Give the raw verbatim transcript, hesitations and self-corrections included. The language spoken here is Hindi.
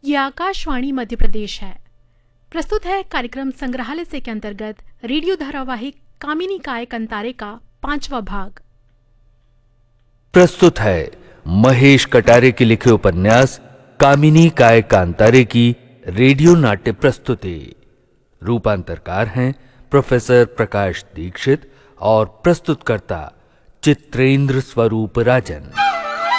ये आकाशवाणी मध्य प्रदेश है। प्रस्तुत है कार्यक्रम संग्रहालय से के अंतर्गत रेडियो धारावाहिक कामिनी कायक अंतारे का पांचवा भाग। प्रस्तुत है महेश कटारे के लिखे उपन्यास कामिनी कायक अंतारे की रेडियो नाट्य प्रस्तुति। रूपांतरकार हैं प्रोफेसर प्रकाश दीक्षित और प्रस्तुतकर्ता चित्रेंद्र स्वरूप राजन।